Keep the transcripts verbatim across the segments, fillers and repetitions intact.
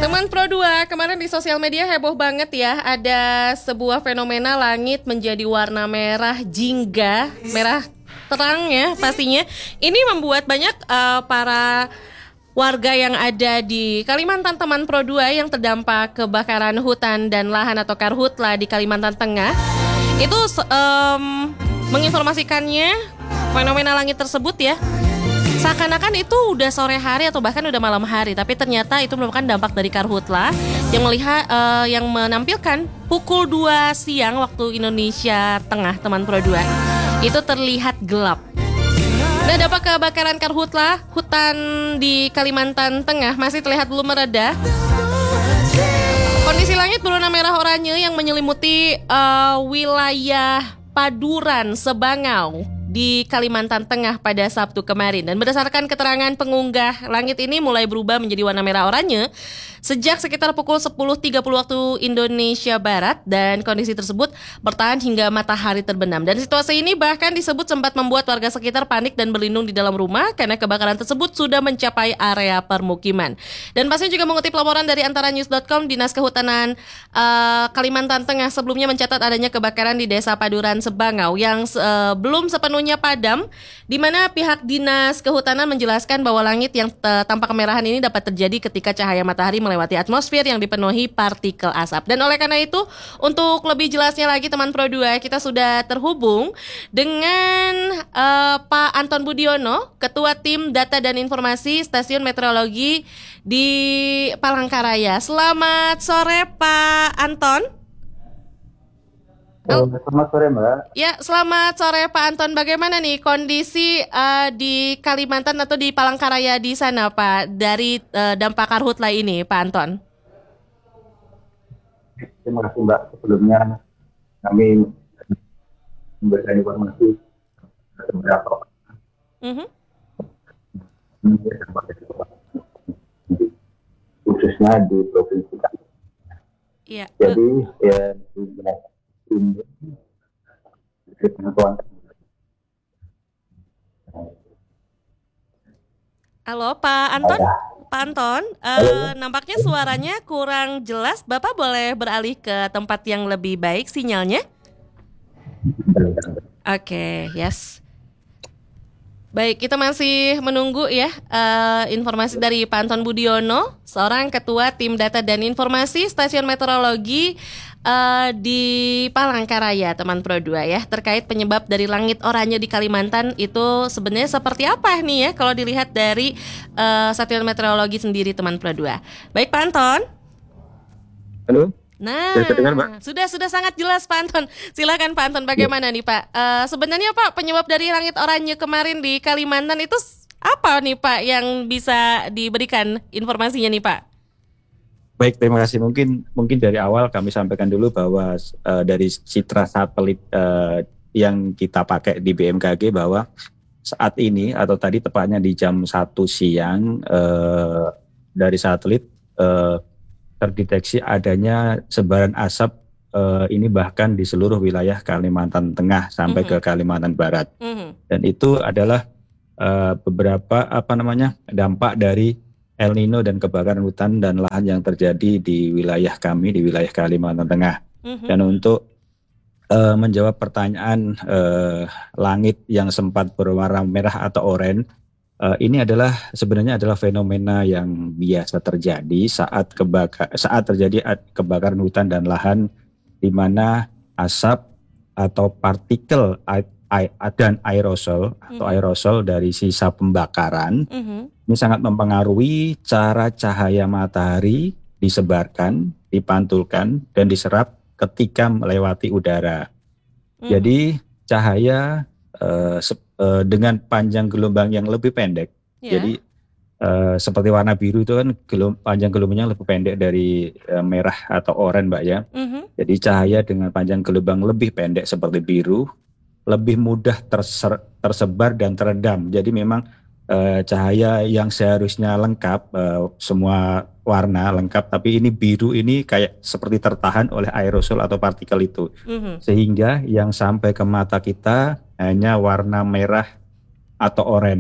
Teman Pro dua, kemarin di sosial media heboh banget ya. Ada sebuah fenomena langit menjadi warna merah jingga, merah terang ya pastinya. Ini membuat banyak uh, para warga yang ada di Kalimantan Teman Pro dua yang terdampak kebakaran hutan dan lahan atau karhutla di Kalimantan Tengah itu um, menginformasikannya fenomena langit tersebut ya. Seakan-akan itu udah sore hari atau bahkan udah malam hari, tapi ternyata itu merupakan dampak dari karhutla yang melihat uh, yang menampilkan pukul dua siang waktu Indonesia Tengah Teman Pro dua. Itu terlihat gelap. Nah, dampak kebakaran karhutla hutan di Kalimantan Tengah masih terlihat belum mereda. Kondisi langit berwarna merah oranye yang menyelimuti uh, wilayah Paduran Sebangau di Kalimantan Tengah pada Sabtu kemarin. Dan berdasarkan keterangan pengunggah, langit ini mulai berubah menjadi warna merah oranye sejak sekitar pukul sepuluh tiga puluh waktu Indonesia Barat, dan kondisi tersebut bertahan hingga matahari terbenam. Dan situasi ini bahkan disebut sempat membuat warga sekitar panik dan berlindung di dalam rumah karena kebakaran tersebut sudah mencapai area permukiman. Dan pastinya juga mengutip laporan dari antaranews dot com, Dinas Kehutanan uh, Kalimantan Tengah sebelumnya mencatat adanya kebakaran di Desa Paduran Sebangau yang uh, belum sepenuhnya padam, di mana pihak Dinas Kehutanan menjelaskan bahwa langit yang t- tampak kemerahan ini dapat terjadi ketika cahaya matahari melewati atmosfer yang dipenuhi partikel asap. Dan oleh karena itu, untuk lebih jelasnya lagi Teman Pro dua, kita sudah terhubung dengan uh, Pak Anton Budiono, Ketua Tim Data dan Informasi Stasiun Meteorologi di Palangkaraya. Selamat sore Pak Anton. Oh, selamat sore Mbak. Ya, selamat sore Pak Anton. Bagaimana nih kondisi uh, di Kalimantan atau di Palangkaraya di sana Pak dari uh, dampak karhutla ini Pak Anton? Terima kasih Mbak. Sebelumnya kami memberikan informasi beberapa Mm-hmm. khususnya di provinsi Kalimantan. Iya. Jadi ya di ini pengetahuan. Halo Pak Anton, Pak Anton, uh, nampaknya suaranya kurang jelas. Bapak boleh beralih ke tempat yang lebih baik sinyalnya? Oke, okay, yes. Baik, kita masih menunggu ya uh, informasi dari Pak Anton Budiono, seorang Ketua Tim Data dan Informasi Stasiun Meteorologi uh, di Palangkaraya, Teman Pro dua ya, terkait penyebab dari langit oranye di Kalimantan itu sebenarnya seperti apa nih ya kalau dilihat dari uh, Stasiun Meteorologi sendiri, Teman Pro dua. Baik Pak Anton. Halo. Nah, ya, dengar, Mbak? sudah sudah sangat jelas Pak Anton. Silakan Pak Anton, bagaimana ya. nih Pak? Uh, sebenarnya Pak, penyebab dari langit oranye kemarin di Kalimantan itu apa nih Pak yang bisa diberikan informasinya nih Pak? Baik, terima kasih. Mungkin mungkin dari awal kami sampaikan dulu bahwa uh, dari citra satelit uh, yang kita pakai di B M K G bahwa saat ini atau tadi tepatnya di jam satu siang uh, dari satelit uh, terdeteksi adanya sebaran asap uh, ini bahkan di seluruh wilayah Kalimantan Tengah sampai mm-hmm. ke Kalimantan Barat. Mm-hmm. Dan itu adalah uh, beberapa apa namanya dampak dari El Nino dan kebakaran hutan dan lahan yang terjadi di wilayah kami di wilayah Kalimantan Tengah. Mm-hmm. Dan untuk uh, menjawab pertanyaan uh, langit yang sempat berwarna merah atau oranye, Uh, ini adalah sebenarnya adalah fenomena yang biasa terjadi saat kebakar saat terjadi kebakaran hutan dan lahan, di mana asap atau partikel a- a- dan aerosol mm-hmm. atau aerosol dari sisa pembakaran mm-hmm. ini sangat mempengaruhi cara cahaya matahari disebarkan, dipantulkan dan diserap ketika melewati udara. Mm-hmm. Jadi cahaya uh, se- Uh, dengan panjang gelombang yang lebih pendek, yeah. jadi uh, seperti warna biru itu kan gelom, panjang gelombangnya lebih pendek dari uh, merah atau oranye Mbak ya. Mm-hmm. Jadi cahaya dengan panjang gelombang lebih pendek seperti biru lebih mudah terser, tersebar dan teredam. Jadi memang uh, cahaya yang seharusnya lengkap uh, semua warna lengkap, tapi ini biru ini kayak seperti tertahan oleh aerosol atau partikel itu, mm-hmm. sehingga yang sampai ke mata kita hanya warna merah atau oranye.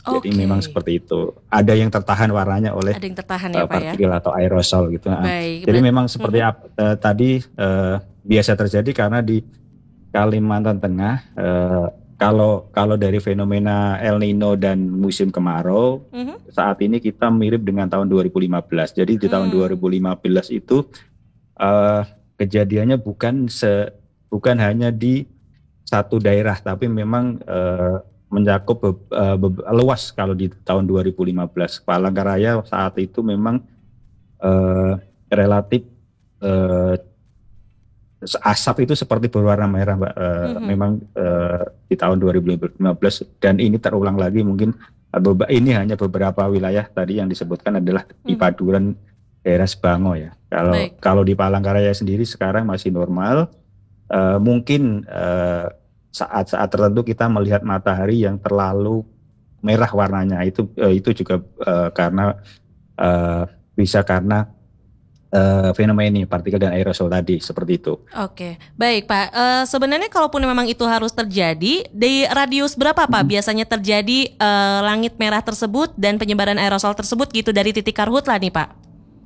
Jadi Oke. memang seperti itu. Ada yang tertahan warnanya oleh Ada yang tertahan uh, ya Pak ya. partikel atau aerosol gitu. Nah, Baik. jadi Berat. memang seperti Mhm. ap, uh, tadi uh, biasa terjadi karena di Kalimantan Tengah uh, kalau kalau dari fenomena El Nino dan musim kemarau Mhm. saat ini kita mirip dengan tahun dua ribu lima belas. Jadi di tahun dua Hmm. ribu lima belas itu uh, kejadiannya bukan se bukan hanya di satu daerah, tapi memang uh, mencakup be, uh, be, luas. Kalau di tahun dua ribu lima belas Palangkaraya saat itu memang uh, relatif uh, asap itu seperti berwarna merah, Mbak. Uh, Mhm. memang uh, di tahun dua ribu lima belas dan ini terulang lagi mungkin uh, ini hanya beberapa wilayah tadi yang disebutkan adalah di Mhm. Paduran daerah Sebango ya. Kalau Baik. kalau di Palangkaraya sendiri sekarang masih normal. Uh, mungkin uh, saat-saat tertentu kita melihat matahari yang terlalu merah warnanya itu uh, itu juga uh, karena uh, bisa karena uh, fenomena ini partikel dan aerosol tadi seperti itu. Oke, baik Pak. Uh, sebenarnya kalaupun memang itu harus terjadi, di radius berapa Pak Mm-hmm. biasanya terjadi uh, langit merah tersebut dan penyebaran aerosol tersebut gitu dari titik karhutla nih Pak?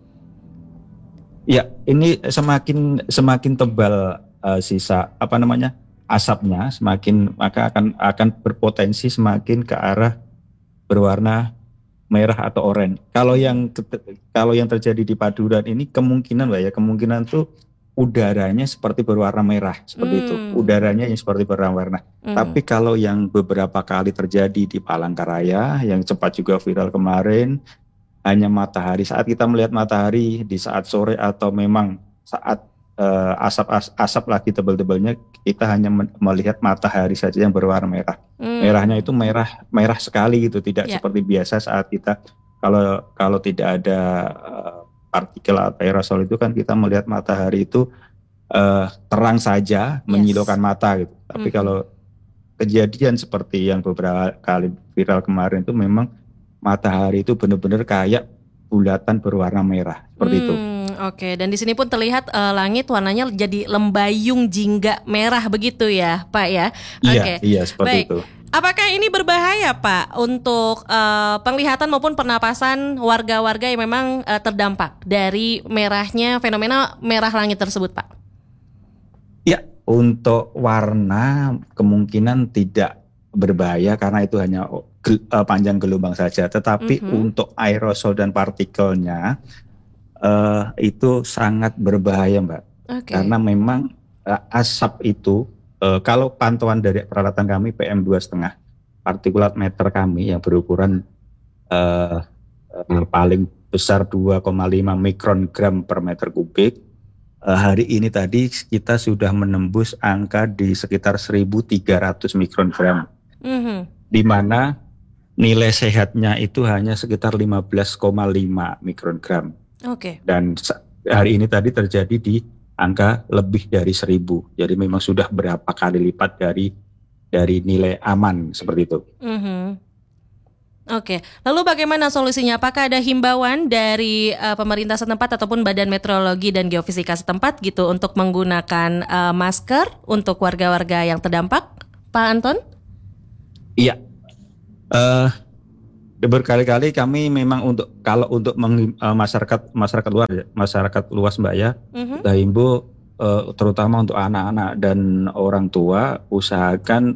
Ya, ini semakin semakin tebal uh, sisa apa namanya asapnya, semakin maka akan akan berpotensi semakin ke arah berwarna merah atau oranye. Kalau Mhm. yang kalau yang terjadi di Paduran ini kemungkinan Mbak ya, kemungkinan tuh udaranya seperti berwarna merah seperti itu. Hmm. Udaranya yang seperti berwarna. Mhm. Tapi kalau yang beberapa kali terjadi di Palangkaraya yang sempat juga viral kemarin, hanya matahari. Saat kita melihat matahari di saat sore atau memang saat uh, asap as, asap lagi tebal-tebalnya, kita hanya melihat matahari saja yang berwarna merah. Hmm. Merahnya itu merah merah sekali gitu, tidak Ya. seperti biasa saat kita kalau kalau tidak ada uh, partikel atau aerosol itu kan kita melihat matahari itu uh, terang saja, menyilaukan Yes. mata gitu. Tapi Mhm. kalau kejadian seperti yang beberapa kali viral kemarin itu memang matahari itu benar-benar kayak bulatan berwarna merah seperti hmm, itu. Oke, dan di sini pun terlihat uh, langit warnanya jadi lembayung jingga merah begitu ya, Pak ya. Iya, Oke, iya seperti baik. itu. Apakah ini berbahaya, Pak, untuk uh, penglihatan maupun pernapasan warga-warga yang memang uh, terdampak dari merahnya fenomena merah langit tersebut, Pak? Ya, untuk warna kemungkinan tidak berbahaya karena itu hanya gel, uh, panjang gelombang saja. Tetapi Mhm. untuk aerosol dan partikelnya uh, itu sangat berbahaya, Mbak. Oke. Karena memang uh, asap itu uh, kalau pantauan dari peralatan kami P M dua koma lima partikulat meter kami yang berukuran uh, uh, paling besar dua koma lima mikron gram per meter kubik. Uh, hari ini tadi kita sudah menembus angka di sekitar seribu tiga ratus mikrogram. Mm-hmm. Di mana nilai sehatnya itu hanya sekitar lima belas koma lima mikrogram. Oke. Okay. Dan hari ini tadi terjadi di angka lebih dari seribu. Jadi memang sudah berapa kali lipat dari dari nilai aman seperti itu. Mm-hmm. Oke, lalu bagaimana solusinya? Apakah ada himbauan dari uh, pemerintah setempat ataupun Badan Meteorologi dan Geofisika setempat gitu untuk menggunakan uh, masker untuk warga-warga yang terdampak, Pak Anton? Iya, uh, berkali-kali kami memang untuk kalau untuk meng, uh, masyarakat masyarakat luar masyarakat luas Mbak ya, mm-hmm. kita himbau uh, terutama untuk anak-anak dan orang tua usahakan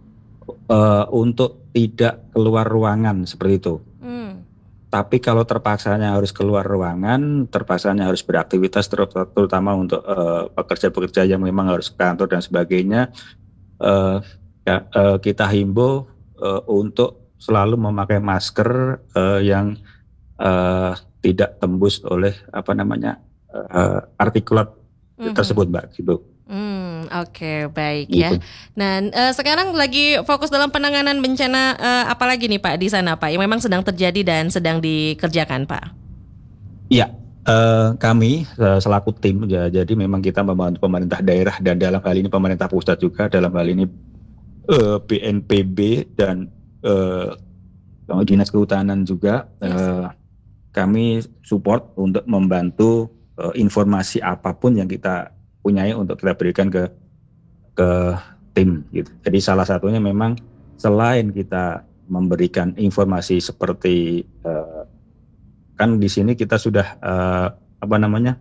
uh, untuk tidak keluar ruangan seperti itu. Hmm. Tapi kalau terpaksanya harus keluar ruangan, terpaksanya harus beraktivitas terutama untuk uh, pekerja-pekerja yang memang harus ke kantor dan sebagainya, uh, ya, uh, kita himbau uh, untuk selalu memakai masker uh, yang uh, tidak tembus oleh apa namanya uh, partikulat mm-hmm. tersebut, Mbak. Gitu. Hmm, oke, okay, baik gitu. ya. Nah, uh, sekarang lagi fokus dalam penanganan bencana uh, apa lagi nih Pak di sana Pak, yang memang sedang terjadi dan sedang dikerjakan Pak? Iya, uh, kami uh, selaku tim ya, jadi memang kita membantu pemerintah daerah dan dalam hal ini pemerintah pusat juga, dalam hal ini uh, B N P B dan uh, Dinas Kehutanan juga. Yes. Uh, kami support untuk membantu uh, informasi apapun yang kita punyai untuk kita berikan ke ke tim gitu. Jadi salah satunya memang selain kita memberikan informasi seperti uh, kan di sini kita sudah uh, apa namanya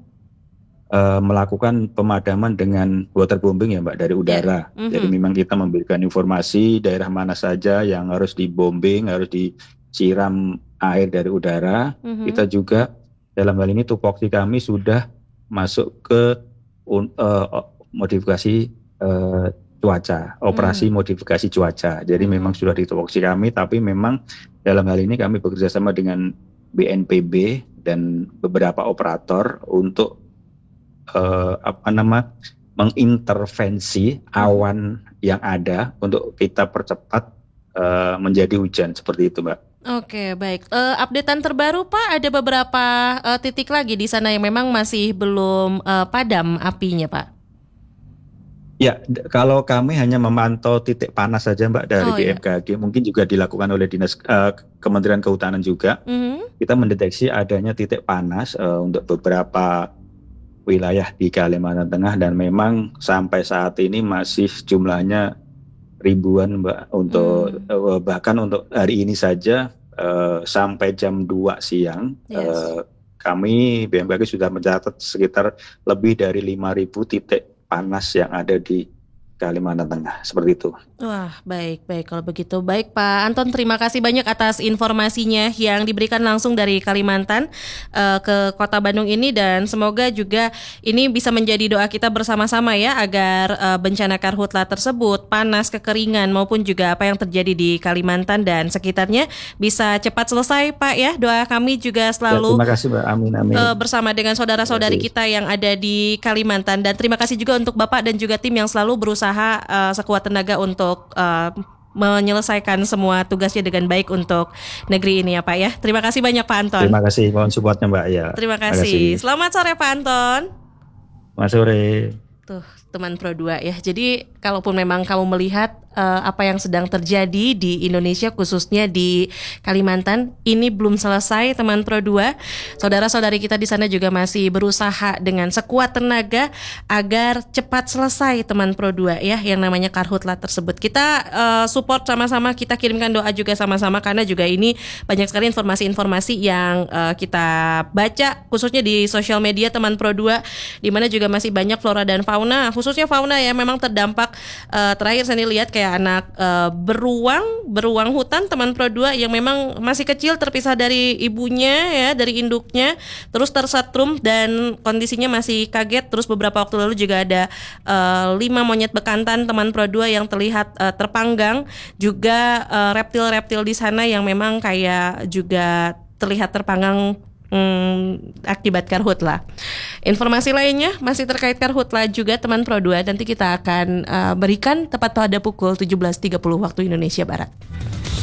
uh, melakukan pemadaman dengan waterbombing ya Mbak dari udara. Yeah. Mm-hmm. Jadi memang kita memberikan informasi daerah mana saja yang harus dibombing, harus disiram air dari udara. Mm-hmm. Kita juga dalam hal ini tupoksi kami sudah masuk ke uh, modifikasi uh, cuaca, operasi mm. modifikasi cuaca. Jadi mm-hmm. memang sudah ditupoksi kami, tapi memang dalam hal ini kami bekerja sama dengan B N P B dan beberapa operator untuk uh, apa nama mengintervensi awan yang ada untuk kita percepat uh, menjadi hujan seperti itu, Mbak. Oke, baik. Uh, updatean terbaru Pak, ada beberapa uh, titik lagi di sana yang memang masih belum uh, padam apinya, Pak. Ya, d- kalau kami hanya memantau titik panas saja Mbak dari oh, B M K G, iya. Mungkin juga dilakukan oleh Dinas uh, Kementerian Kehutanan juga. Mm-hmm. Kita mendeteksi adanya titik panas uh, untuk beberapa wilayah di Kalimantan Tengah dan memang sampai saat ini masih jumlahnya ribuan Mbak untuk mm. uh, bahkan untuk hari ini saja uh, sampai jam dua siang yes. uh, kami B M K G sudah mencatat sekitar lebih dari lima ribu titik panas yang ada di Kalimantan Tengah, seperti itu. Wah, baik, baik kalau begitu. Baik Pak Anton, terima kasih banyak atas informasinya yang diberikan langsung dari Kalimantan uh, ke Kota Bandung ini, dan semoga juga ini bisa menjadi doa kita bersama-sama ya, agar uh, bencana karhutla tersebut, panas, kekeringan maupun juga apa yang terjadi di Kalimantan dan sekitarnya bisa cepat selesai Pak ya. Doa kami juga selalu ya, terima kasih Mbak. Amin, amin. Uh, bersama dengan saudara-saudari kita yang ada di Kalimantan, dan terima kasih juga untuk Bapak dan juga tim yang selalu berusaha Uh, sekuat tenaga untuk uh, menyelesaikan semua tugasnya dengan baik untuk negeri ini ya Pak ya. Terima kasih banyak Pak Anton. Terima kasih, mohon supportnya Mbak ya. Terima kasih. Terima kasih. Selamat sore Pak Anton. Selamat sore. Tuh teman Pro dua ya. Jadi kalaupun memang kamu melihat uh, apa yang sedang terjadi di Indonesia, khususnya di Kalimantan, ini belum selesai teman Pro dua. Saudara-saudari kita di sana juga masih berusaha dengan sekuat tenaga agar cepat selesai teman Pro dua ya, yang namanya karhutla tersebut. Kita uh, support sama-sama, kita kirimkan doa juga sama-sama, karena juga ini banyak sekali informasi-informasi yang uh, kita baca khususnya di sosial media teman Pro dua, di mana juga masih banyak flora dan fauna, khususnya fauna ya memang terdampak. Uh, terakhir saya lihat kayak anak uh, beruang, beruang hutan teman Pro dua yang memang masih kecil, terpisah dari ibunya ya, dari induknya, terus tersetrum dan kondisinya masih kaget. Terus beberapa waktu lalu juga ada uh, lima monyet bekantan teman Pro dua yang terlihat uh, terpanggang, juga uh, reptil-reptil di sana yang memang kayak juga terlihat terpanggang Hmm, akibat karhutla. Informasi lainnya masih terkait karhutla juga teman Pro dua, nanti kita akan uh, berikan tepat pada pukul tujuh belas tiga puluh waktu Indonesia Barat.